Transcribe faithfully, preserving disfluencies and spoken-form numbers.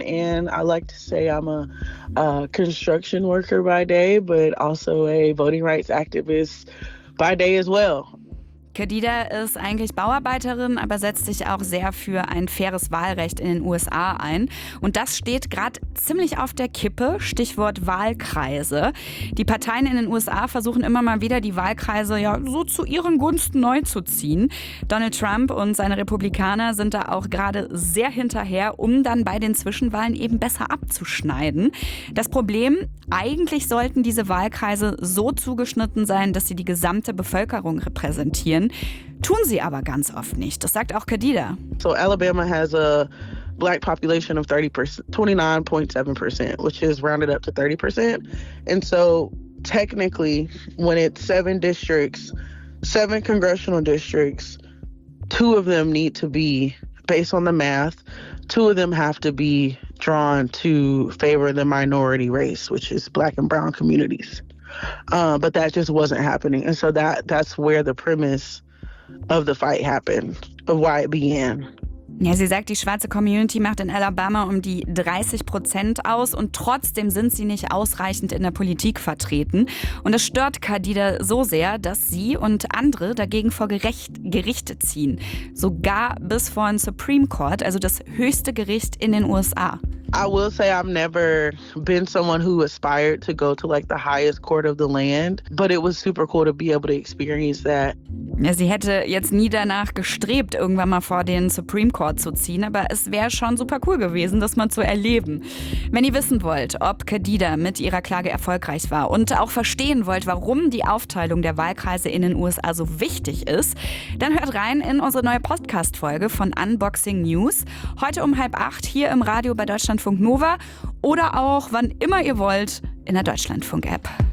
And I like to say I'm a, a construction worker by day, but also a voting rights activist by day as well. Khadida ist eigentlich Bauarbeiterin, aber setzt sich auch sehr für ein faires Wahlrecht in den U S A ein. Und das steht gerade ziemlich auf der Kippe, Stichwort Wahlkreise. Die Parteien in den U S A versuchen immer mal wieder, die Wahlkreise ja so zu ihren Gunsten neu zu ziehen. Donald Trump und seine Republikaner sind da auch gerade sehr hinterher, um dann bei den Zwischenwahlen eben besser abzuschneiden. Das Problem, eigentlich sollten diese Wahlkreise so zugeschnitten sein, dass sie die gesamte Bevölkerung repräsentieren. Tun sie aber ganz oft nicht. Das sagt auch Khadida. So Alabama has a black population of thirty percent, twenty-nine point seven percent, which is rounded up to thirty percent. And so technically, when it's seven districts, seven congressional districts, two of them need to be, based on the math, two of them have to be drawn to favor the minority race, which is black and brown communities. Uh, but that just wasn't happening. And so that that's where the premise of the fight happened, of why it began. Ja, sie sagt, die schwarze Community macht in Alabama um die dreißig Prozent aus und trotzdem sind sie nicht ausreichend in der Politik vertreten. Und das stört Khadida so sehr, dass sie und andere dagegen vor Gericht, Gericht ziehen. Sogar bis vor den Supreme Court, also das höchste Gericht in den U S A. I will say I've never been someone who aspired to go to like the highest court of the land, but it was super cool to be able to experience that. Ja, sie hätte jetzt nie danach gestrebt, irgendwann mal vor den Supreme Court zu ziehen, aber es wäre schon super cool gewesen, das mal zu erleben. Wenn ihr wissen wollt, ob Khadida mit ihrer Klage erfolgreich war und auch verstehen wollt, warum die Aufteilung der Wahlkreise in den U S A so wichtig ist, dann hört rein in unsere neue Podcast-Folge von Unboxing News. Heute um halb acht hier im Radio bei Deutschlandfunk Nova oder auch, wann immer ihr wollt, in der Deutschlandfunk-App.